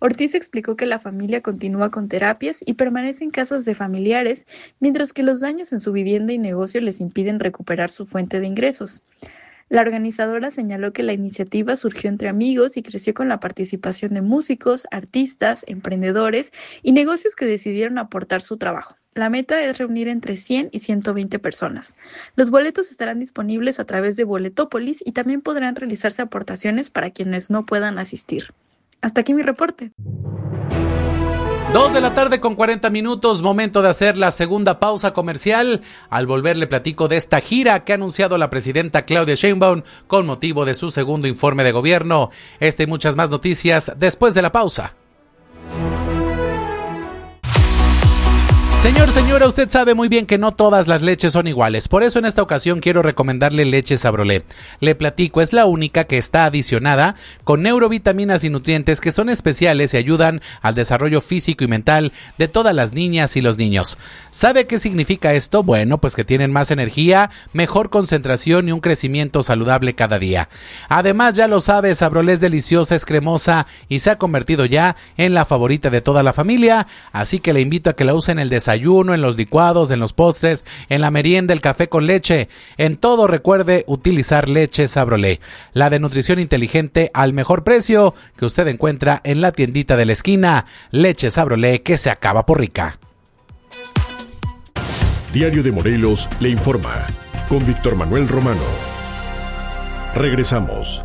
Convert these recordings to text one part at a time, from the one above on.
Ortiz explicó que la familia continúa con terapias y permanece en casas de familiares, mientras que los daños en su vivienda y negocio les impiden recuperar su fuente de ingresos. La organizadora señaló que la iniciativa surgió entre amigos y creció con la participación de músicos, artistas, emprendedores y negocios que decidieron aportar su trabajo. La meta es reunir entre 100 y 120 personas. Los boletos estarán disponibles a través de Boletópolis y también podrán realizarse aportaciones para quienes no puedan asistir. Hasta aquí mi reporte. 2:40 p.m, momento de hacer la segunda pausa comercial. Al volver le platico de esta gira que ha anunciado la presidenta Claudia Sheinbaum con motivo de su segundo informe de gobierno. Esta y muchas más noticias después de la pausa. Señora, usted sabe muy bien que no todas las leches son iguales. Por eso en esta ocasión quiero recomendarle leche Sabrolé. Le platico, es la única que está adicionada con neurovitaminas y nutrientes que son especiales y ayudan al desarrollo físico y mental de todas las niñas y los niños. ¿Sabe qué significa esto? Bueno, pues que tienen más energía, mejor concentración y un crecimiento saludable cada día. Además, ya lo sabe, Sabrolé es deliciosa, es cremosa y se ha convertido ya en la favorita de toda la familia. Así que le invito a que la use en el desayuno, en los licuados, en los postres, en la merienda, el café con leche. En todo recuerde utilizar leche Sabrolé, la de nutrición inteligente al mejor precio que usted encuentra en la tiendita de la esquina. Leche Sabrolé, que se acaba por rica. Diario de Morelos le informa con Víctor Manuel Romano. Regresamos.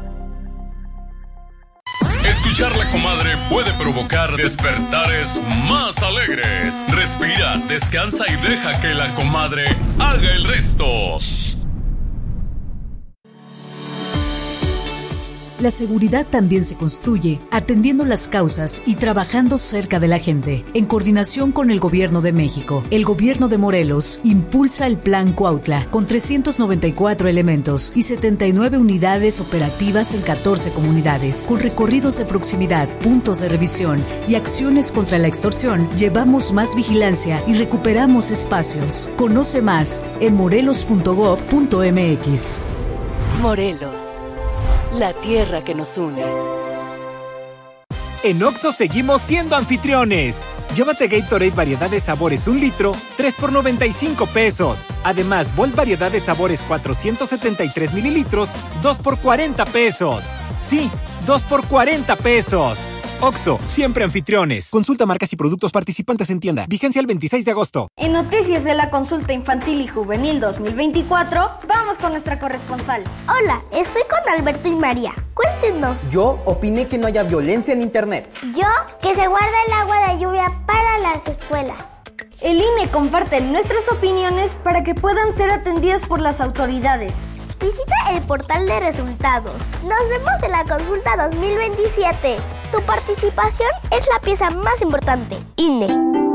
Escuchar La Comadre puede provocar despertares más alegres. Respira, descansa y deja que La Comadre haga el resto. La seguridad también se construye atendiendo las causas y trabajando cerca de la gente. En coordinación con el Gobierno de México, el Gobierno de Morelos impulsa el Plan Cuautla con 394 elementos y 79 unidades operativas en 14 comunidades. Con recorridos de proximidad, puntos de revisión y acciones contra la extorsión, llevamos más vigilancia y recuperamos espacios. Conoce más en morelos.gov.mx. Morelos, la tierra que nos une. En Oxxo seguimos siendo anfitriones. Llévate Gatorade variedad de sabores 1 litro, 3 por 95 pesos. Además, Volt variedad de sabores 473 mililitros, 2 por 40 pesos. Sí, 2 por 40 pesos. Oxxo, siempre anfitriones. Consulta marcas y productos participantes en tienda. Vigencia el 26 de agosto. En Noticias de la Consulta Infantil y Juvenil 2024, vamos con nuestra corresponsal. Hola, estoy con Alberto y María. Cuéntenos. Yo opiné que no haya violencia en internet. Yo, que se guarde el agua de lluvia para las escuelas. El INE comparte nuestras opiniones para que puedan ser atendidas por las autoridades. Visita el portal de resultados. Nos vemos en la consulta 2027. Tu participación es la pieza más importante. INE.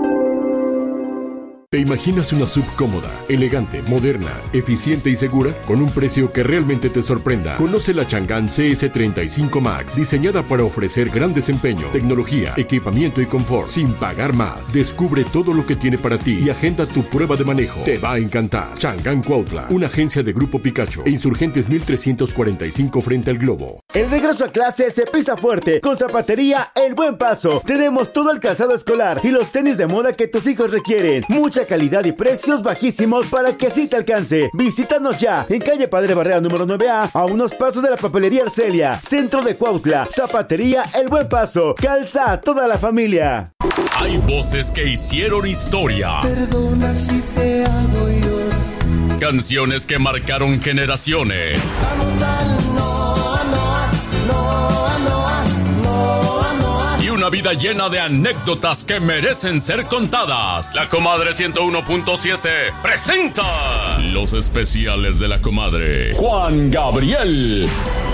¿Te imaginas una sub cómoda, elegante, moderna, eficiente y segura? Con un precio que realmente te sorprenda. Conoce la Chang'an CS35 Max, diseñada para ofrecer gran desempeño, tecnología, equipamiento y confort, sin pagar más. Descubre todo lo que tiene para ti y agenda tu prueba de manejo. Te va a encantar. Chang'an Cuautla, una agencia de Grupo Picacho, e Insurgentes 1345 frente al Globo. El regreso a clase se pisa fuerte con Zapatería El Buen Paso. Tenemos todo el calzado escolar y los tenis de moda que tus hijos requieren. Mucha calidad y precios bajísimos para que así te alcance. Visítanos ya en calle Padre Barrera número 9A, a unos pasos de la papelería Arcelia, centro de Cuautla. Zapatería El Buen Paso, calza a toda la familia. Hay voces que hicieron historia. Perdona si te hago llorar. Canciones que marcaron generaciones. Vamos al Una vida llena de anécdotas que merecen ser contadas. La Comadre 101.7 presenta los especiales de La Comadre. Juan Gabriel.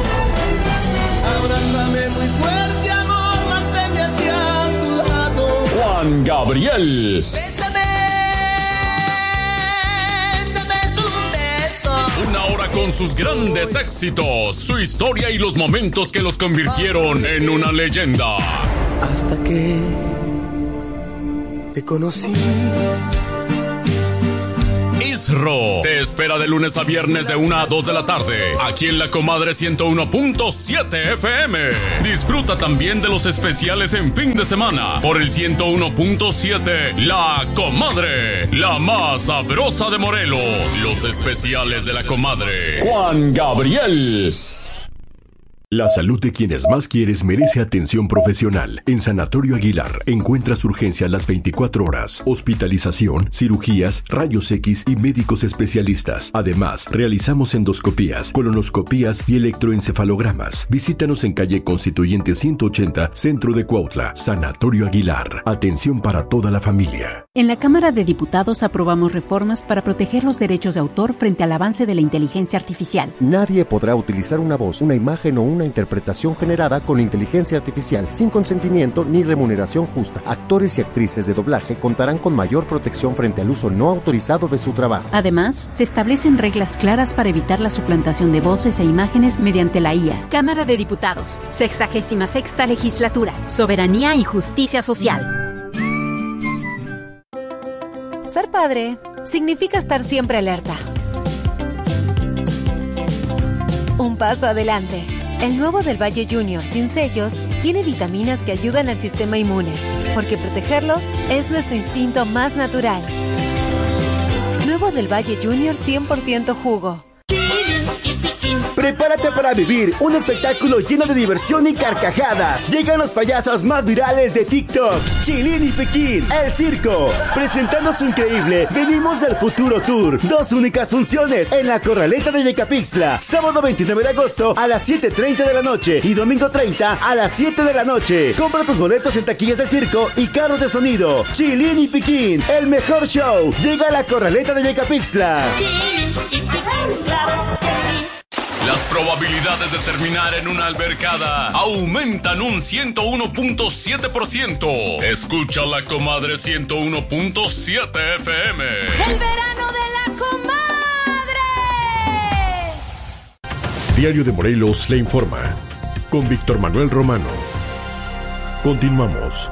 Abrázame muy fuerte, amor, manténme hacia tu lado. Juan Gabriel. Bésame, dame un beso. Una hora con sus grandes éxitos, su historia y los momentos que los convirtieron en una leyenda. Hasta que te conocí. ISRO te espera de lunes a viernes de 1 a 2 de la tarde, aquí en La Comadre 101.7 FM. Disfruta también de los especiales en fin de semana por el 101.7 La Comadre, la más sabrosa de Morelos. Los especiales de La Comadre. Juan Gabriel. La salud de quienes más quieres merece atención profesional. En Sanatorio Aguilar encuentras urgencia las 24 horas, hospitalización, cirugías, rayos X y médicos especialistas. Además, realizamos endoscopías, colonoscopías y electroencefalogramas. Visítanos en calle Constituyente 180, Centro de Cuautla. Sanatorio Aguilar. Atención para toda la familia. En la Cámara de Diputados aprobamos reformas para proteger los derechos de autor frente al avance de la inteligencia artificial. Nadie podrá utilizar una voz, una imagen o una interpretación generada con inteligencia artificial sin consentimiento ni remuneración justa. Actores y actrices de doblaje contarán con mayor protección frente al uso no autorizado de su trabajo. Además, se establecen reglas claras para evitar la suplantación de voces e imágenes mediante la IA. Cámara de Diputados, 66ª Legislatura, Soberanía y Justicia Social. Ser padre significa estar siempre alerta. Un paso adelante. El nuevo del Valle Junior sin sellos tiene vitaminas que ayudan al sistema inmune, porque protegerlos es nuestro instinto más natural. Nuevo del Valle Junior 100% jugo. Prepárate para vivir un espectáculo lleno de diversión y carcajadas. Llegan los payasos más virales de TikTok, Chilín y Piquín, el circo. Presentando su increíble Venimos del Futuro Tour. 2 únicas funciones en la Corraleta de Yecapixtla. Sábado 29 de agosto a las 7:30 de la noche y domingo 30 a las 7 de la noche. Compra tus boletos en taquillas del circo y carros de sonido. Chilín y Piquín, el mejor show. Llega a la Corraleta de Yecapixtla. Chilín y Piquín, claro que sí. Las probabilidades de terminar en una albercada aumentan un 101.7%. Escucha La Comadre 101.7 FM. ¡El verano de La Comadre! Diario de Morelos le informa. Con Víctor Manuel Romano. Continuamos.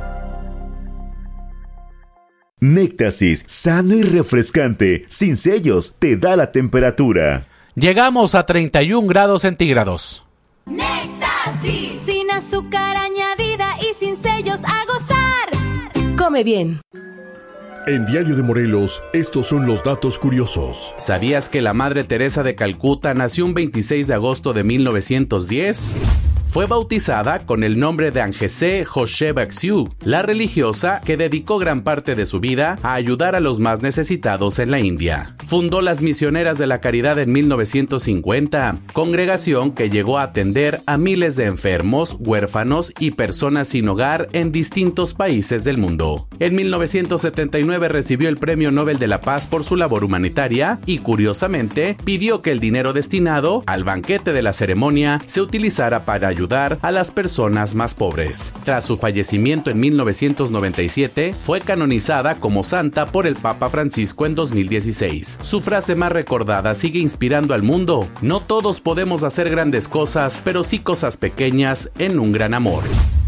Néctasis, sano y refrescante, sin sellos, te da la temperatura. Llegamos a 31 grados centígrados. Néctasis, sin azúcar añadida y sin sellos, a gozar. Come bien. En Diario de Morelos, estos son los datos curiosos. ¿Sabías que la Madre Teresa de Calcuta nació un 26 de agosto de 1910? Fue bautizada con el nombre de Angese José Baxiu, la religiosa que dedicó gran parte de su vida a ayudar a los más necesitados en la India. Fundó las Misioneras de la Caridad en 1950, congregación que llegó a atender a miles de enfermos, huérfanos y personas sin hogar en distintos países del mundo. En 1979 recibió el Premio Nobel de la Paz por su labor humanitaria y, curiosamente, pidió que el dinero destinado al banquete de la ceremonia se utilizara para ayudar a las personas más pobres. Tras su fallecimiento en 1997, fue canonizada como santa por el Papa Francisco en 2016. Su frase más recordada sigue inspirando al mundo: no todos podemos hacer grandes cosas, pero sí cosas pequeñas en un gran amor.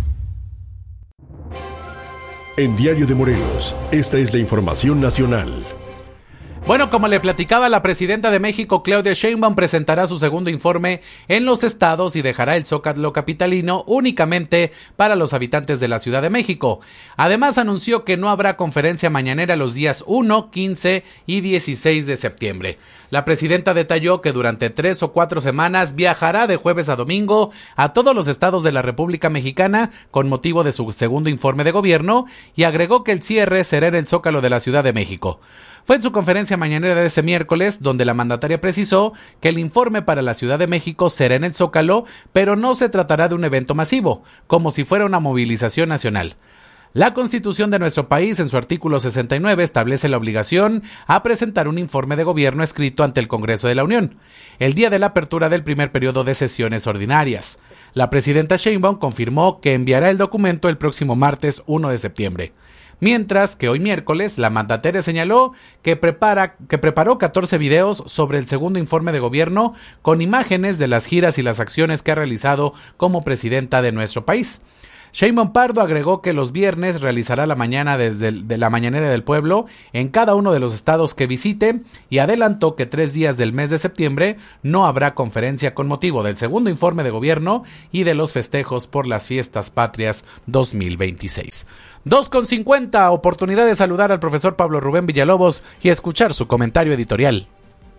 En Diario de Morelos, esta es la información nacional. Bueno, como le platicaba, la presidenta de México, Claudia Sheinbaum, presentará su segundo informe en los estados y dejará el Zócalo capitalino únicamente para los habitantes de la Ciudad de México. Además, anunció que no habrá conferencia mañanera los días 1, 15 y 16 de septiembre. La presidenta detalló que durante 3 o 4 semanas viajará de jueves a domingo a todos los estados de la República Mexicana con motivo de su segundo informe de gobierno y agregó que el cierre será en el Zócalo de la Ciudad de México. Fue en su conferencia mañanera de este miércoles donde la mandataria precisó que el informe para la Ciudad de México será en el Zócalo, pero no se tratará de un evento masivo, como si fuera una movilización nacional. La Constitución de nuestro país, en su artículo 69, establece la obligación a presentar un informe de gobierno escrito ante el Congreso de la Unión, el día de la apertura del primer periodo de sesiones ordinarias. La presidenta Sheinbaum confirmó que enviará el documento el próximo martes 1 de septiembre. Mientras que hoy miércoles la mandataria señaló que preparó 14 videos sobre el segundo informe de gobierno con imágenes de las giras y las acciones que ha realizado como presidenta de nuestro país. Sheinbaum Pardo agregó que los viernes realizará la mañana de la mañanera del pueblo en cada uno de los estados que visite y adelantó que 3 días del mes de septiembre no habrá conferencia con motivo del segundo informe de gobierno y de los festejos por las fiestas patrias 2026. 2:50, oportunidad de saludar al profesor Pablo Rubén Villalobos y escuchar su comentario editorial.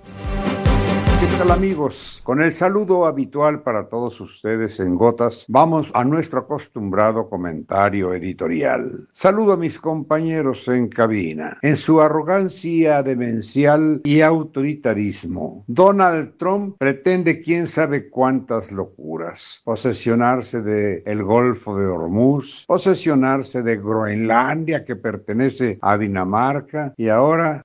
¿Qué tal, amigos? Con el saludo habitual para todos ustedes en Gotas, vamos a nuestro acostumbrado comentario editorial. Saludo a mis compañeros en cabina. En su arrogancia demencial y autoritarismo, Donald Trump pretende quién sabe cuántas locuras. Posesionarse del Golfo de Hormuz, posesionarse de Groenlandia, que pertenece a Dinamarca, y ahora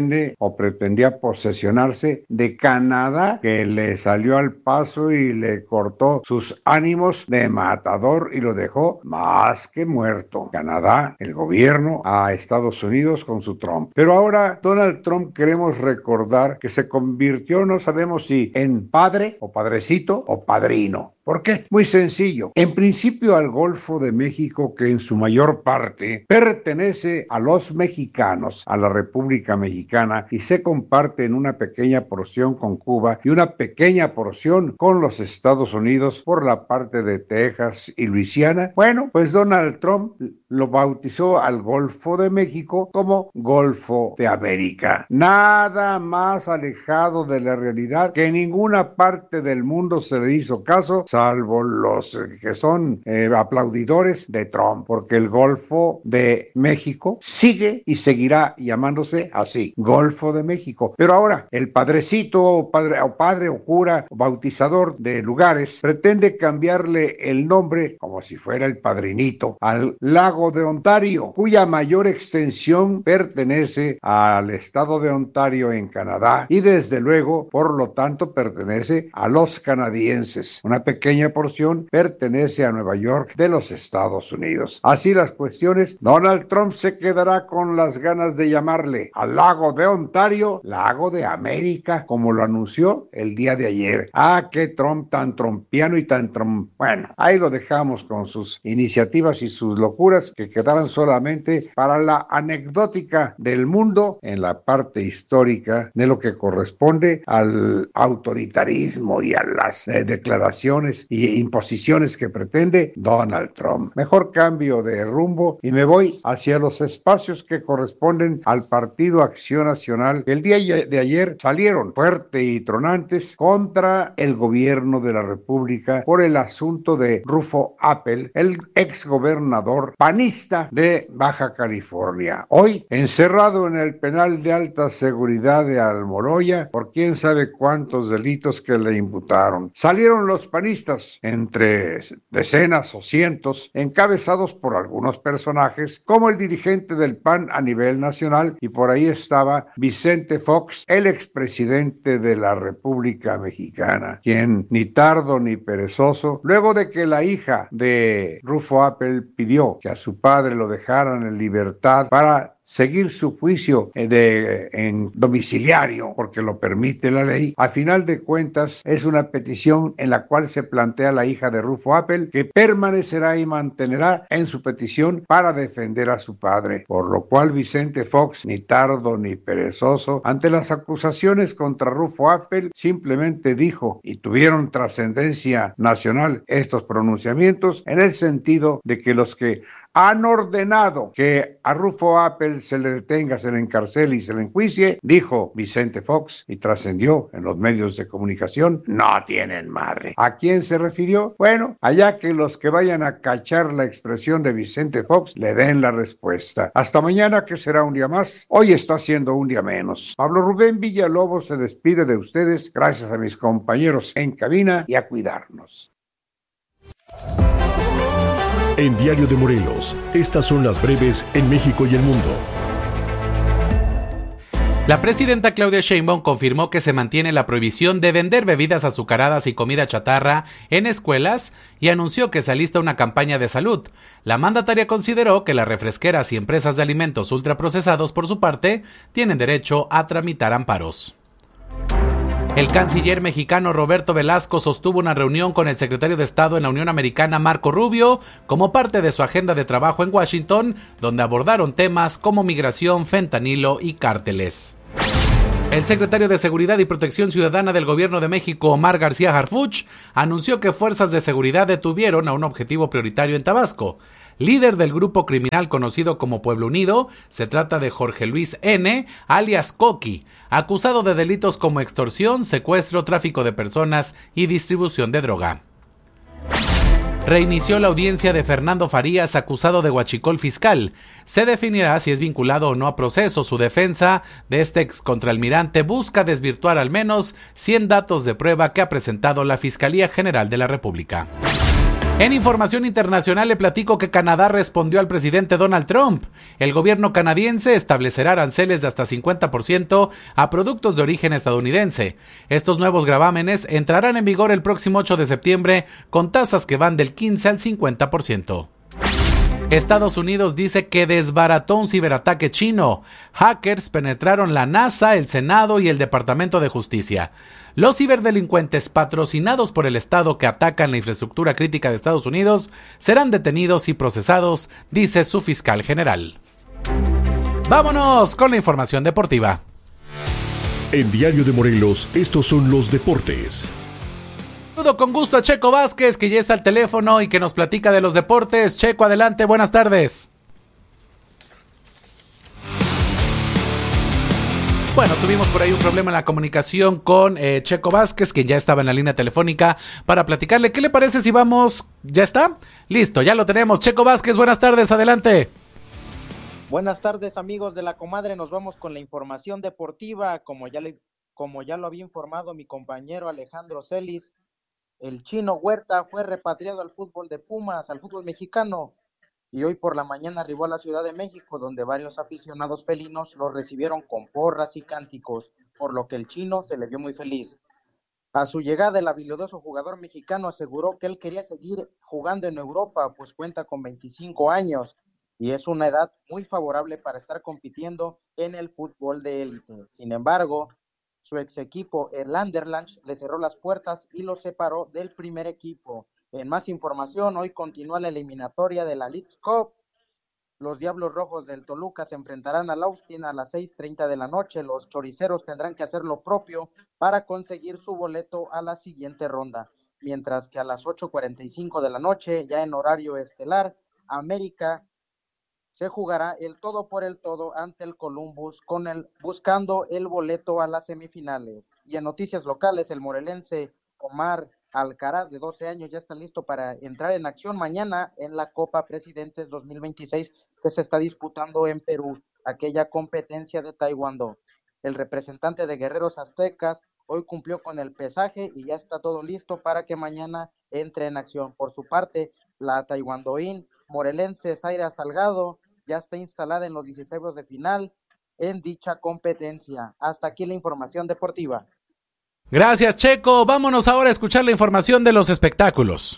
pretendía posesionarse de Canadá, que le salió al paso y le cortó sus ánimos de matador y lo dejó más que muerto. Canadá, el gobierno, a Estados Unidos con su Trump. Pero ahora Donald Trump queremos recordar que se convirtió, no sabemos si en padre o padrecito o padrino. ¿Por qué? Muy sencillo. En principio al Golfo de México, que en su mayor parte pertenece a los mexicanos, a la República Mexicana, y se comparte en una pequeña porción con Cuba y una pequeña porción con los Estados Unidos por la parte de Texas y Luisiana. Bueno, pues Donald Trump lo bautizó al Golfo de México como Golfo de América. Nada más alejado de la realidad, que en ninguna parte del mundo se le hizo caso, salvo los que son aplaudidores de Trump, porque el Golfo de México sigue y seguirá llamándose así, Golfo de México. Pero ahora el padrecito o padre o cura o bautizador de lugares pretende cambiarle el nombre, como si fuera el padrinito, al lago de Ontario, cuya mayor extensión pertenece al estado de Ontario en Canadá y desde luego, por lo tanto, pertenece a los canadienses. Una pequeña porción pertenece a Nueva York de los Estados Unidos. Así las cuestiones, Donald Trump se quedará con las ganas de llamarle al lago de Ontario Lago de América, como lo anunció el día de ayer. Ah, qué Trump tan trompiano y tan bueno, ahí lo dejamos con sus iniciativas y sus locuras que quedaban solamente para la anecdótica del mundo en la parte histórica de lo que corresponde al autoritarismo y a las declaraciones y imposiciones que pretende Donald Trump. Mejor cambio de rumbo y me voy hacia los espacios que corresponden al Partido Acción Nacional, que el día de ayer salieron fuerte y tronantes contra el gobierno de la República por el asunto de Rufo Appel, el exgobernador panista de Baja California. Hoy encerrado en el penal de alta seguridad de Almoloya por quién sabe cuántos delitos que le imputaron. Salieron los panistas, entre decenas o cientos, encabezados por algunos personajes, como el dirigente del PAN a nivel nacional, y por ahí estaba Vicente Fox, el expresidente de la República Mexicana, quien ni tardo ni perezoso, luego de que la hija de Rufo Appel pidió que a su padre lo dejaran en libertad para seguir su juicio en domiciliario, porque lo permite la ley. A final de cuentas, es una petición en la cual se plantea la hija de Rufo Appel que permanecerá y mantenerá en su petición para defender a su padre, por lo cual Vicente Fox, ni tardo ni perezoso, ante las acusaciones contra Rufo Appel, simplemente dijo, y tuvieron trascendencia nacional estos pronunciamientos, en el sentido de que los que han ordenado que a Rufo Appel se le detenga, se le encarcele y se le enjuicie, dijo Vicente Fox, y trascendió en los medios de comunicación, no tienen madre. ¿A quién se refirió? Bueno, allá que los que vayan a cachar la expresión de Vicente Fox le den la respuesta. Hasta mañana, que será un día más. Hoy está siendo un día menos. Pablo Rubén Villalobos se despide de ustedes, gracias a mis compañeros en cabina, y a cuidarnos. En Diario de Morelos, estas son las breves en México y el mundo. La presidenta Claudia Sheinbaum confirmó que se mantiene la prohibición de vender bebidas azucaradas y comida chatarra en escuelas y anunció que se alista una campaña de salud. La mandataria consideró que las refresqueras y empresas de alimentos ultraprocesados, por su parte, tienen derecho a tramitar amparos. El canciller mexicano Roberto Velasco sostuvo una reunión con el secretario de Estado en la Unión Americana Marco Rubio como parte de su agenda de trabajo en Washington, donde abordaron temas como migración, fentanilo y cárteles. El secretario de Seguridad y Protección Ciudadana del Gobierno de México, Omar García Harfuch, anunció que fuerzas de seguridad detuvieron a un objetivo prioritario en Tabasco. Líder del grupo criminal conocido como Pueblo Unido, se trata de Jorge Luis N., alias Coqui, acusado de delitos como extorsión, secuestro, tráfico de personas y distribución de droga. Reinició la audiencia de Fernando Farías, acusado de huachicol fiscal. Se definirá si es vinculado o no a proceso. Su defensa de este excontralmirante busca desvirtuar al menos 100 datos de prueba que ha presentado la Fiscalía General de la República. En información internacional le platico que Canadá respondió al presidente Donald Trump. El gobierno canadiense establecerá aranceles de hasta 50% a productos de origen estadounidense. Estos nuevos gravámenes entrarán en vigor el próximo 8 de septiembre con tasas que van del 15 al 50%. Estados Unidos dice que desbarató un ciberataque chino. Hackers penetraron la NASA, el Senado y el Departamento de Justicia. Los ciberdelincuentes patrocinados por el Estado que atacan la infraestructura crítica de Estados Unidos serán detenidos y procesados, dice su fiscal general. Vámonos con la información deportiva. En Diario de Morelos, estos son los deportes. Saludo con gusto a Checo Vázquez, que ya está al teléfono y que nos platica de los deportes. Checo, adelante, buenas tardes. Bueno, tuvimos por ahí un problema en la comunicación con Checo Vázquez, que ya estaba en la línea telefónica para platicarle. ¿Qué le parece si vamos? ¿Ya está? Listo, ya lo tenemos. Checo Vázquez, buenas tardes, adelante. Buenas tardes, amigos de La Comadre. Nos vamos con la información deportiva. Como ya lo había informado mi compañero Alejandro Celis, el Chino Huerta fue repatriado al fútbol de Pumas, al fútbol mexicano, y hoy por la mañana arribó a la Ciudad de México, donde varios aficionados felinos lo recibieron con porras y cánticos, por lo que el Chino se le vio muy feliz. A su llegada, el habilidoso jugador mexicano aseguró que él quería seguir jugando en Europa, pues cuenta con 25 años, y es una edad muy favorable para estar compitiendo en el fútbol de élite. Sin embargo, su ex equipo, el Anderlecht, le cerró las puertas y lo separó del primer equipo. En más información, hoy continúa la eliminatoria de la Leagues Cup. Los Diablos Rojos del Toluca se enfrentarán al Austin a las 6:30 de la noche. Los choriceros tendrán que hacer lo propio para conseguir su boleto a la siguiente ronda. Mientras que a las 8:45 de la noche, ya en horario estelar, América se jugará el todo por el todo ante el Columbus buscando el boleto a las semifinales. Y en noticias locales, el morelense Omar Alcaraz, de 12 años, ya está listo para entrar en acción mañana en la Copa Presidentes 2026 que se está disputando en Perú, aquella competencia de taekwondo. El representante de Guerreros Aztecas hoy cumplió con el pesaje y ya está todo listo para que mañana entre en acción. Por su parte, la taekwondoín morelense Zaira Salgado ya está instalada en los 16 de final en dicha competencia. Hasta aquí la información deportiva. Gracias, Checo. Vámonos ahora a escuchar la información de los espectáculos.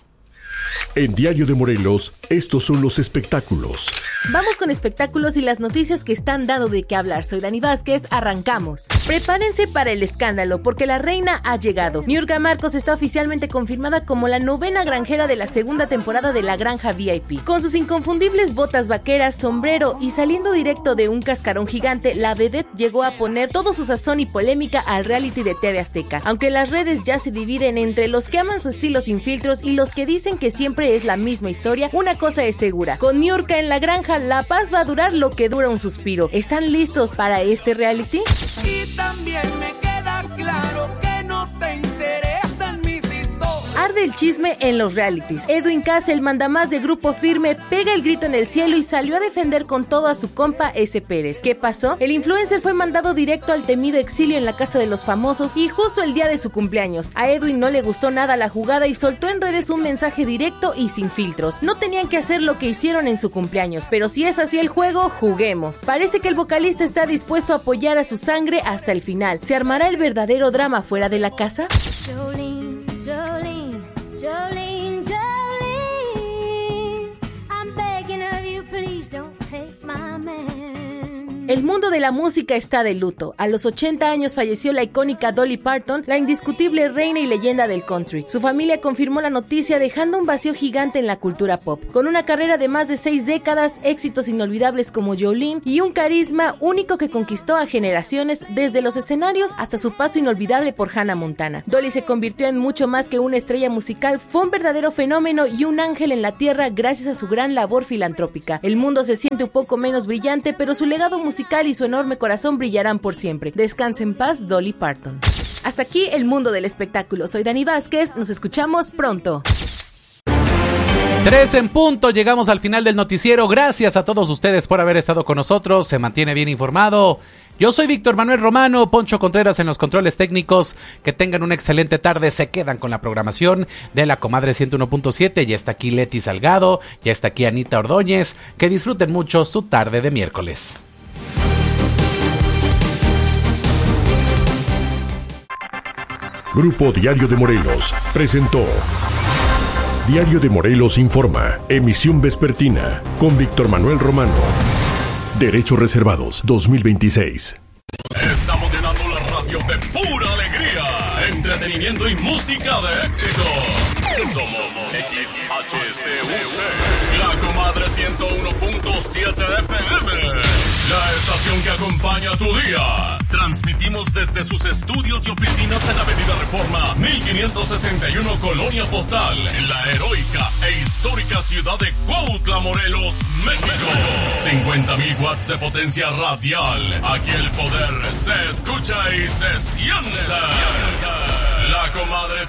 En Diario de Morelos, estos son los espectáculos. Vamos con espectáculos y las noticias que están dando de qué hablar. Soy Dani Vázquez, arrancamos. Prepárense para el escándalo, porque la reina ha llegado. Niurka Marcos está oficialmente confirmada como la 9ª granjera de la segunda temporada de La Granja VIP. Con sus inconfundibles botas vaqueras, sombrero y saliendo directo de un cascarón gigante, la vedette llegó a poner todo su sazón y polémica al reality de TV Azteca. Aunque las redes ya se dividen entre los que aman su estilo sin filtros y los que dicen que siempre es la misma historia, una cosa es segura: con Niurka en La Granja, la paz va a durar lo que dura un suspiro. ¿Están listos para este reality? Y también me queda claro que no te interesan mis historias. Arde el chisme en los realities. Edwin Cass, el mandamás de Grupo Firme, pega el grito en el cielo y salió a defender con todo a su compa S. Pérez. ¿Qué pasó? El influencer fue mandado directo al temido exilio en la casa de los famosos y justo el día de su cumpleaños. A Edwin no le gustó nada la jugada y soltó en redes un mensaje directo y sin filtros. No tenían que hacer lo que hicieron en su cumpleaños, pero si es así el juego, juguemos. Parece que el vocalista está dispuesto a apoyar a su sangre hasta el final. ¿Se armará el verdadero drama fuera de la casa? Jolene, Jolene, Jolene, Jolene, I'm begging of you, please don't take my man. El mundo de la música está de luto. A los 80 años falleció la icónica Dolly Parton, la indiscutible reina y leyenda del country. Su familia confirmó la noticia dejando un vacío gigante en la cultura pop. Con una carrera de más de 6 décadas, éxitos inolvidables como Jolene y un carisma único que conquistó a generaciones desde los escenarios hasta su paso inolvidable por Hannah Montana. Dolly se convirtió en mucho más que una estrella musical, fue un verdadero fenómeno y un ángel en la tierra gracias a su gran labor filantrópica. El mundo se siente un poco menos brillante, pero su legado musical y su enorme corazón brillarán por siempre. Descanse en paz, Dolly Parton. Hasta aquí el mundo del espectáculo. Soy Dani Vázquez, nos escuchamos pronto. 3 en punto, llegamos al final del noticiero. Gracias a todos ustedes por haber estado con nosotros. Se mantiene bien informado. Yo soy Víctor Manuel Romano, Poncho Contreras en los controles técnicos. Que tengan una excelente tarde. Se quedan con la programación de La Comadre 101.7. Ya está aquí Leti Salgado, ya está aquí Anita Ordóñez. Que disfruten mucho su tarde de miércoles. Grupo Diario de Morelos presentó Diario de Morelos Informa, emisión vespertina, con Víctor Manuel Romano. Derechos reservados 2026. Estamos llenando la radio de pura alegría, entretenimiento y música de éxito. Somos XHCUP, La Comadre 101.7 FM. La estación que acompaña tu día. Transmitimos desde sus estudios y oficinas en Avenida Reforma 1561 Colonia Postal, en la heroica e histórica ciudad de Cuautla, Morelos, México. 50,000 watts de potencia radial. Aquí el poder se escucha y se siente. La Comadre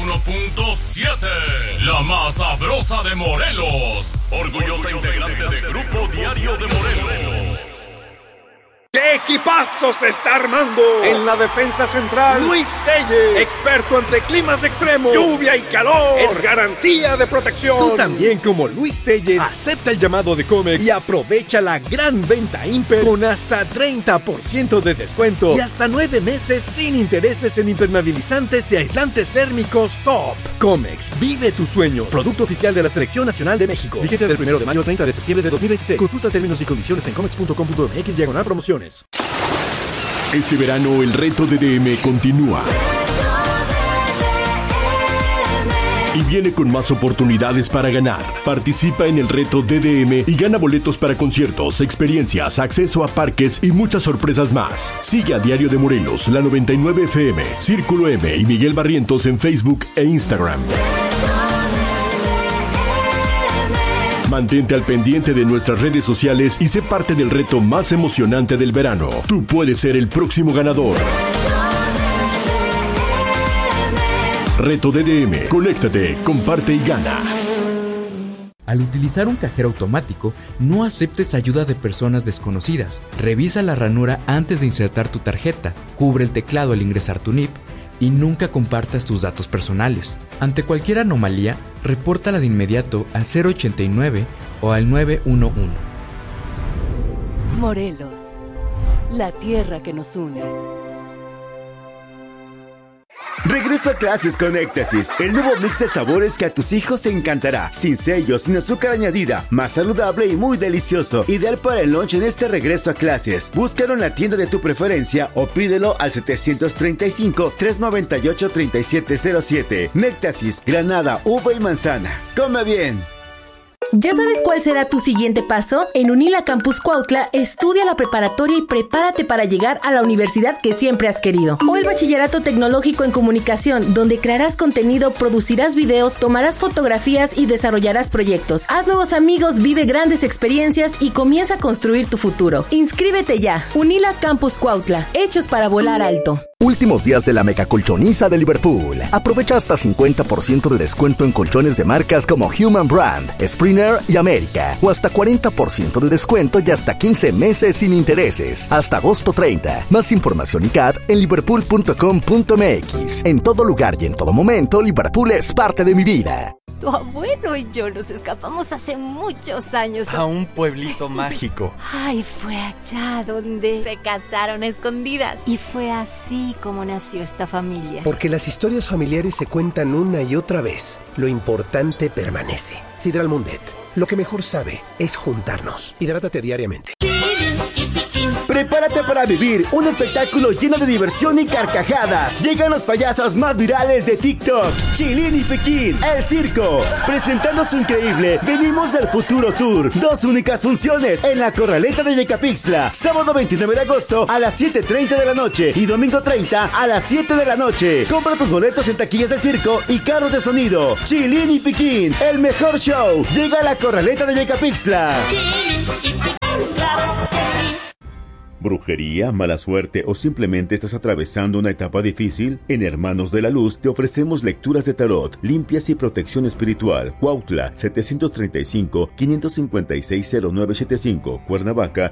101.7, la más sabrosa de Morelos. Orgullosa integrante de Grupo Diario de Morelos. ¡Qué equipazo se está armando! En la defensa central, Luis Telles, experto ante climas extremos, lluvia y calor, es garantía de protección. Tú también, como Luis Telles, acepta el llamado de Comex y aprovecha la gran venta Imper con hasta 30% de descuento y hasta 9 meses sin intereses en impermeabilizantes y aislantes térmicos top. Comex, vive tu sueño. Producto oficial de la Selección Nacional de México. Vigencia del 1 de mayo al 30 de septiembre de 2026. Consulta términos y condiciones en comex.com.mx/promociones. Este verano el reto DDM continúa. Y viene con más oportunidades para ganar. Participa en el reto DDM y gana boletos para conciertos, experiencias, acceso a parques y muchas sorpresas más. Sigue a Diario de Morelos, la 99 FM, Círculo M y Miguel Barrientos en Facebook e Instagram. Mantente al pendiente de nuestras redes sociales y sé parte del reto más emocionante del verano. Tú puedes ser el próximo ganador. Reto DDM. Conéctate, comparte y gana. Al utilizar un cajero automático, no aceptes ayuda de personas desconocidas. Revisa la ranura antes de insertar tu tarjeta. Cubre el teclado al ingresar tu NIP. Y nunca compartas tus datos personales. Ante cualquier anomalía, repórtala de inmediato al 089 o al 911. Morelos, la tierra que nos une. Regreso a clases con Éxtasis, el nuevo mix de sabores que a tus hijos te encantará. Sin sellos, sin azúcar añadida, más saludable y muy delicioso. Ideal para el lunch en este regreso a clases. Búscalo en la tienda de tu preferencia o pídelo al 735-398-3707. Éxtasis, granada, uva y manzana. ¡Come bien! ¿Ya sabes cuál será tu siguiente paso? En Unila Campus Cuautla, estudia la preparatoria y prepárate para llegar a la universidad que siempre has querido. O el bachillerato tecnológico en comunicación, donde crearás contenido, producirás videos, tomarás fotografías y desarrollarás proyectos. Haz nuevos amigos, vive grandes experiencias y comienza a construir tu futuro. Inscríbete ya. Unila Campus Cuautla, hechos para volar alto. Últimos días de la mega colchoniza de Liverpool. Aprovecha hasta 50% de descuento en colchones de marcas como Human Brand, Springer y América. O hasta 40% de descuento y hasta 15 meses sin intereses. Hasta agosto 30. Más información y CAD en liverpool.com.mx. En todo lugar y en todo momento, Liverpool es parte de mi vida. Tu abuelo y yo nos escapamos hace muchos años a un pueblito mágico. Ay, fue allá donde se casaron a escondidas. Y fue así como nació esta familia. Porque las historias familiares se cuentan una y otra vez. Lo importante permanece. Sidral Mundet. Lo que mejor sabe es juntarnos. Hidrátate diariamente. Prepárate para vivir un espectáculo lleno de diversión y carcajadas. Llegan los payasos más virales de TikTok, Chilín y Piquín, el circo, presentando su increíble Venimos del Futuro Tour. 2 únicas funciones en la Corraleta de Yecapixtla, sábado 29 de agosto a las 7:30 de la noche y domingo 30 a las 7 de la noche. Compra tus boletos en taquillas del circo y carros de sonido. Chilín y Piquín, el mejor show. Llega a la Corraleta de Yecapixtla. ¿Brujería, mala suerte o simplemente estás atravesando una etapa difícil? En Hermanos de la Luz te ofrecemos lecturas de tarot, limpias y protección espiritual. Cuautla, 735-556-0975. Cuernavaca,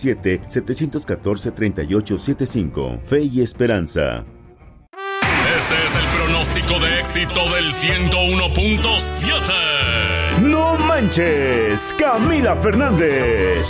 777-714-3875. Fe y esperanza. Este es el pronóstico de éxito del 101.7. ¡No manches! Camila Fernández.